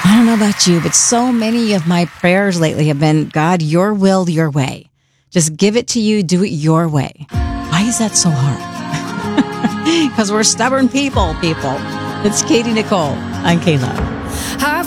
I don't know about you, but so many of my prayers lately have been, God, your will, your way. Just give it to you, do it your way. Why is that so hard? Because we're stubborn people. It's Katie Nicole on K-Love.